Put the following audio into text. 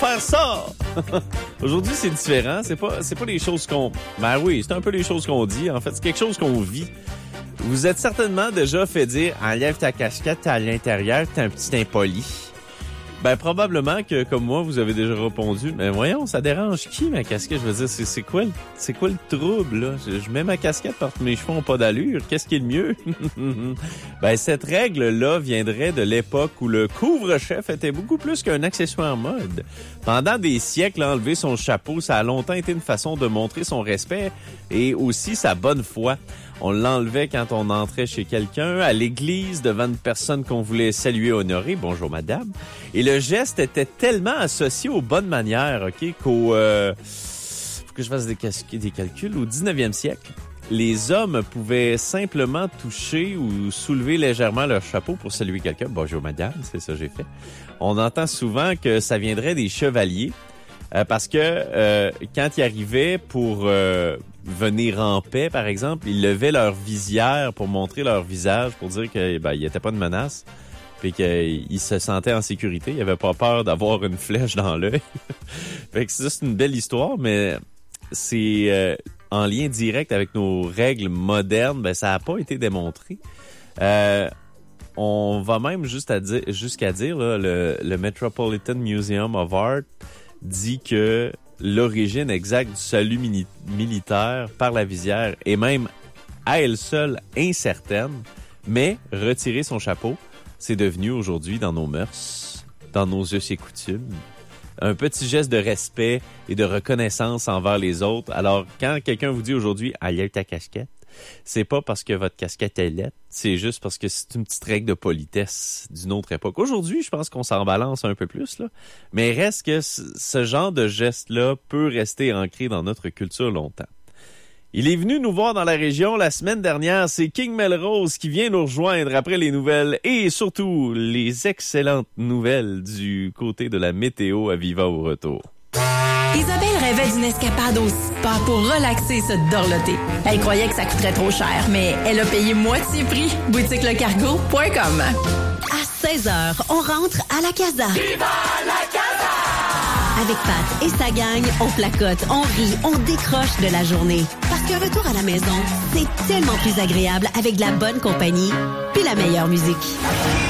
faire ça! Aujourd'hui, c'est différent. C'est pas les choses qu'on... Ben oui, c'est un peu les choses qu'on dit. En fait, c'est quelque chose qu'on vit. Vous êtes certainement déjà fait dire « Enlève ta casquette, t'es à l'intérieur, t'es un petit impoli ». Ben probablement que, comme moi, vous avez déjà répondu « Mais voyons, ça dérange qui, ma casquette? » Je veux dire, c'est quoi le trouble, là? Je mets ma casquette parce que mes cheveux ont pas d'allure. Qu'est-ce qui est le mieux? Ben cette règle-là viendrait de l'époque où le couvre-chef était beaucoup plus qu'un accessoire mode. Pendant des siècles, enlever son chapeau, ça a longtemps été une façon de montrer son respect et aussi sa bonne foi. On l'enlevait quand on entrait chez quelqu'un, à l'église, devant une personne qu'on voulait saluer, honorer. Bonjour, madame. Et le geste était tellement associé aux bonnes manières, OK, faut que je fasse des calculs. Au 19e siècle, les hommes pouvaient simplement toucher ou soulever légèrement leur chapeau pour saluer quelqu'un. Bonjour, madame, c'est ça que j'ai fait. On entend souvent que ça viendrait des chevaliers, parce que quand ils arrivaient pour venir en paix, par exemple, ils levaient leur visière pour montrer leur visage, pour dire que il n'y était pas de menace, puis qu'ils se sentaient en sécurité. Ils n'avaient pas peur d'avoir une flèche dans l'œil. Fait que ça, c'est une belle histoire, mais c'est en lien direct avec nos règles modernes. Ben ça n'a pas été démontré. On va même jusqu'à dire là, le Metropolitan Museum of Art dit que l'origine exacte du salut militaire par la visière est même à elle seule incertaine, mais retirer son chapeau, c'est devenu aujourd'hui dans nos mœurs, dans nos us et coutumes, un petit geste de respect et de reconnaissance envers les autres. Alors, quand quelqu'un vous dit aujourd'hui « Enlève ta casquette », c'est pas parce que votre casquette est laide, c'est juste parce que c'est une petite règle de politesse d'une autre époque. Aujourd'hui, je pense qu'on s'en balance un peu plus, là. Mais reste que ce genre de geste-là peut rester ancré dans notre culture longtemps. Il est venu nous voir dans la région la semaine dernière. C'est King Melrose qui vient nous rejoindre après les nouvelles et surtout les excellentes nouvelles du côté de la météo à Viva au retour. Isabelle rêvait d'une escapade au spa pour relaxer et se dorloter. Elle croyait que ça coûterait trop cher, mais elle a payé moitié prix. BoutiqueLeCargo.com. À 16h, on rentre à la casa. Viva la casa! Avec Pat et sa gang, on placote, on rit, on décroche de la journée. Parce qu'un retour à la maison, c'est tellement plus agréable avec de la bonne compagnie puis la meilleure musique.